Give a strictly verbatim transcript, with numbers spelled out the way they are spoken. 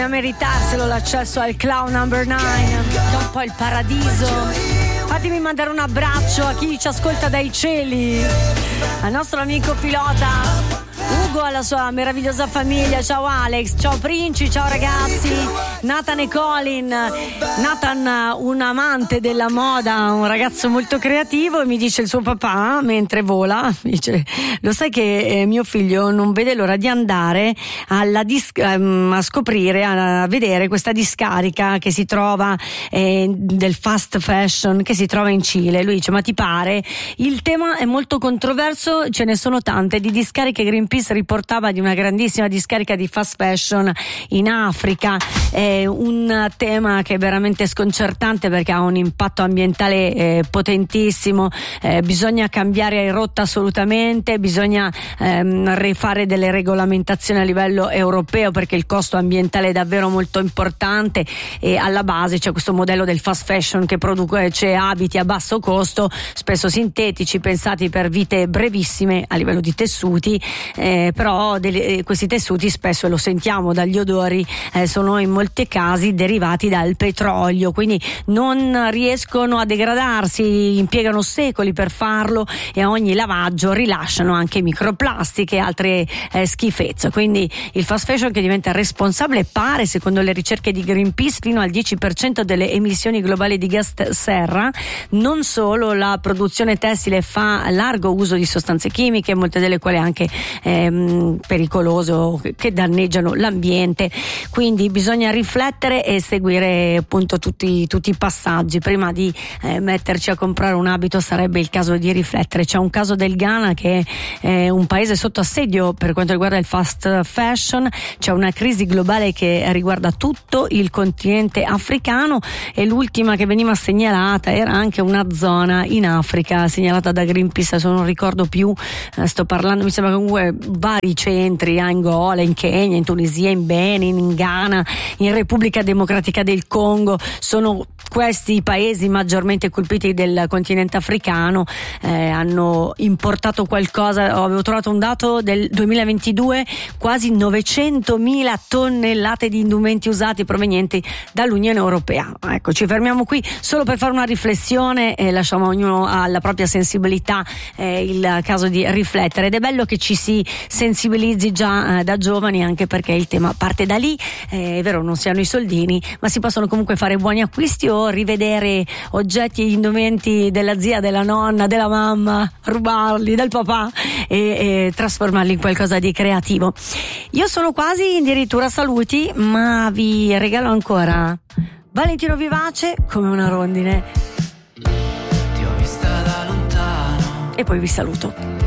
a meritarselo l'accesso al Cloud Number nine, un po' il paradiso. Fatemi mandare un abbraccio a chi ci ascolta dai cieli, al nostro amico pilota Ugo, alla sua meravigliosa famiglia. Ciao Alex, ciao Princi, ciao ragazzi, Nathan e Colin. Nathan, un amante della moda, un ragazzo molto creativo, e mi dice il suo papà mentre vola, dice: lo sai che eh, mio figlio non vede l'ora di andare alla dis- um, a scoprire, a vedere questa discarica che si trova eh, del fast fashion che si trova in Cile. Lui dice: ma ti pare? Il tema è molto controverso, ce ne sono tante di discariche. Greenpeace riportava di una grandissima discarica di fast fashion in Africa, è un tema che è veramente sconcertante perché ha un impatto ambientale eh, potentissimo, eh, bisogna cambiare rotta assolutamente, bisogna ehm, rifare delle regolamentazioni a livello europeo perché il costo ambientale è davvero molto importante, e alla base c'è questo modello del fast fashion che produce abiti a basso costo, spesso sintetici, pensati per vite brevissime a livello di tessuti, eh, però delle, questi tessuti spesso, lo sentiamo dagli odori, eh, sono in molti casi derivati dal petrolio, quindi non riescono a degradarsi, impiegano secoli per farlo e a ogni lavaggio rilasciano anche microplastiche e altre eh, schifezze. Quindi il fast fashion che diventa responsabile, pare, secondo le ricerche di Greenpeace, fino al dieci per cento delle emissioni globali di gas serra. Non solo, la produzione tessile fa largo uso di sostanze chimiche, molte delle quali anche ehm, pericolose, che danneggiano l'ambiente, quindi bisogna riflettere e seguire appunto tutti, tutti i passaggi prima di eh, metterci a comprare un abito. Sarebbe il caso di riflettere. C'è un caso del Ghana che è un paese sotto assedio per quanto riguarda il fast fashion, c'è una crisi globale che riguarda tutto il continente africano, e l'ultima che veniva segnalata era anche una zona in Africa segnalata da Greenpeace, se non ricordo più, eh, sto parlando, mi sembra comunque vari centri, in Angola, in Kenya, in Tunisia, in Benin, in Ghana, in Repubblica Democratica del Congo. Sono questi i paesi maggiormente colpiti del continente africano. Eh, hanno importato qualcosa, avevo trovato un dato del duemilaventidue, quasi novecentomila tonnellate di indumenti usati provenienti dall'Unione Europea. Ecco, ci fermiamo qui solo per fare una riflessione e lasciamo a ognuno alla propria sensibilità eh, il caso di riflettere, ed è bello che ci si sensibilizzi già eh, da giovani, anche perché il tema parte da lì. Eh, è vero, non si hanno i soldini, ma si possono comunque fare buoni acquisti o rivedere oggetti e indumenti della zia, della nonna, della mamma, rubarli dal papà e, e trasformarli in qualcosa di creativo. Io sono quasi addirittura saluti, ma vi regalo ancora Valentino Vivace, Come una rondine, Ti ho vista da lontano e poi vi saluto.